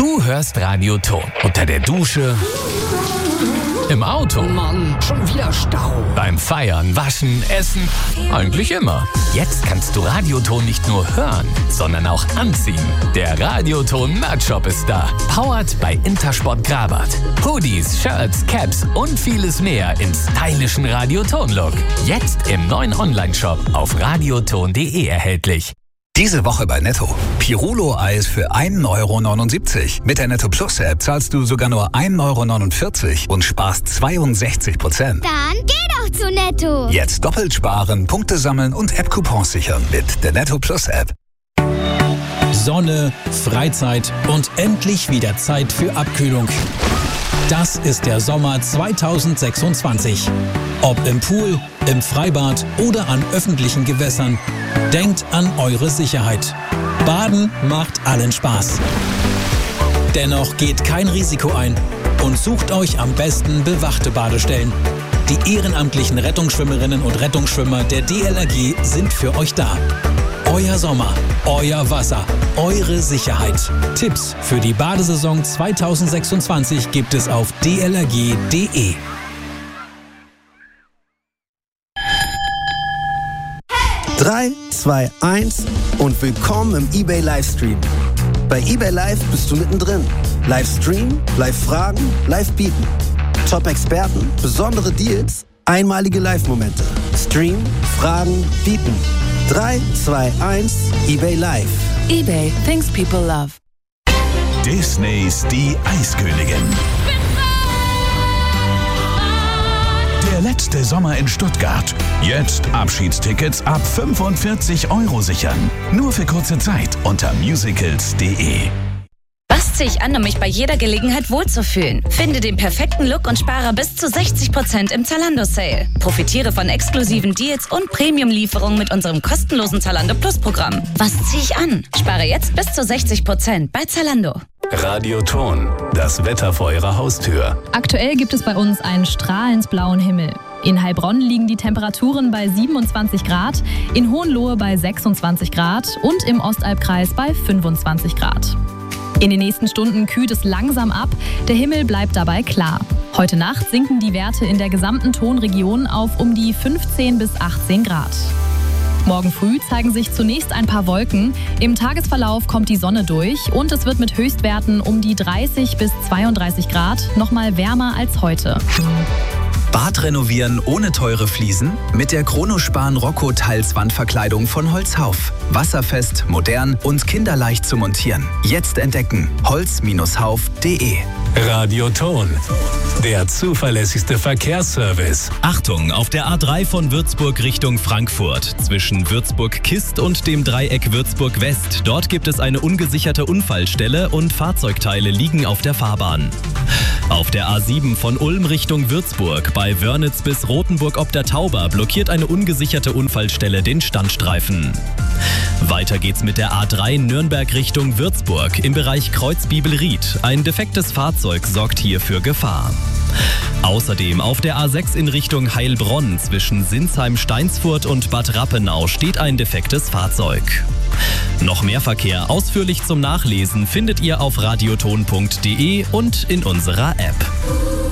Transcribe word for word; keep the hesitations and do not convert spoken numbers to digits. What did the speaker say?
Du hörst Radioton unter der Dusche, im Auto, Mann, schon wieder Stau. beim Feiern, Waschen, Essen, eigentlich immer. Jetzt kannst du Radioton nicht nur hören, sondern auch anziehen. Der Radioton Merch-Shop ist da. Powered bei Intersport Grabat. Hoodies, Shirts, Caps und vieles mehr im stylischen Radioton-Look. Jetzt im neuen Online-Shop auf radioton punkt de erhältlich. Diese Woche bei Netto. Pirulo-Eis für ein Euro neunundsiebzig. Mit der Netto Plus App zahlst du sogar nur ein Euro neunundvierzig und sparst zweiundsechzig Prozent. Dann geh doch zu Netto. Jetzt doppelt sparen, Punkte sammeln und App-Coupons sichern mit der Netto Plus App. Sonne, Freizeit und endlich wieder Zeit für Abkühlung. Das ist der Sommer zweitausendsechsundzwanzig. Ob im Pool, im Freibad oder an öffentlichen Gewässern, denkt an eure Sicherheit. Baden macht allen Spaß. Dennoch geht kein Risiko ein und sucht euch am besten bewachte Badestellen. Die ehrenamtlichen Rettungsschwimmerinnen und Rettungsschwimmer der D L R G sind für euch da. Euer Sommer, euer Wasser, eure Sicherheit. Tipps für die Badesaison zweitausendsechsundzwanzig gibt es auf d l r g punkt de. drei, zwei, eins und willkommen im eBay Livestream. Bei eBay Live bist du mittendrin. Livestream, Live-Fragen, Live-Bieten. Top-Experten, besondere Deals, einmalige Live-Momente. Stream, Fragen, Bieten. drei, zwei, eins, eBay Live. eBay, things people love. Disneys Die Eiskönigin. Der letzte Sommer in Stuttgart. Jetzt Abschiedstickets ab fünfundvierzig Euro sichern. Nur für kurze Zeit unter musicals punkt de. Was ziehe ich an, um mich bei jeder Gelegenheit wohlzufühlen? Finde den perfekten Look und spare bis zu sechzig Prozent im Zalando-Sale. Profitiere von exklusiven Deals und Premium-Lieferungen mit unserem kostenlosen Zalando Plus-Programm. Was ziehe ich an? Spare jetzt bis zu sechzig Prozent bei Zalando. Radioton, das Wetter vor ihrer Haustür. Aktuell gibt es bei uns einen strahlend blauen Himmel. In Heilbronn liegen die Temperaturen bei siebenundzwanzig Grad, in Hohenlohe bei sechsundzwanzig Grad und im Ostalbkreis bei fünfundzwanzig Grad. In den nächsten Stunden kühlt es langsam ab, der Himmel bleibt dabei klar. Heute Nacht sinken die Werte in der gesamten Tonregion auf um die fünfzehn bis achtzehn Grad. Morgen früh zeigen sich zunächst ein paar Wolken, im Tagesverlauf kommt die Sonne durch und es wird mit Höchstwerten um die dreißig bis zweiunddreißig Grad nochmal wärmer als heute. Bad renovieren ohne teure Fliesen? Mit der Chronospan Rocco Tiles Wandverkleidung von Holzhauf. Wasserfest, modern und kinderleicht zu montieren. Jetzt entdecken. holz Bindestrich hauf punkt de. Radioton, der zuverlässigste Verkehrsservice. Achtung, auf der A drei von Würzburg Richtung Frankfurt. Zwischen Würzburg-Kist und dem Dreieck Würzburg-West. Dort gibt es eine ungesicherte Unfallstelle und Fahrzeugteile liegen auf der Fahrbahn. Auf der A sieben von Ulm Richtung Würzburg bei Wörnitz bis Rothenburg ob der Tauber blockiert eine ungesicherte Unfallstelle den Standstreifen. Weiter geht's mit der A drei Nürnberg Richtung Würzburg im Bereich Kreuzbibelried. Ein defektes Fahrzeug sorgt hier für Gefahr. Außerdem auf der A sechs in Richtung Heilbronn zwischen Sinsheim-Steinsfurt und Bad Rappenau steht ein defektes Fahrzeug. Noch mehr Verkehr ausführlich zum Nachlesen findet ihr auf radioton punkt de und in unserer App.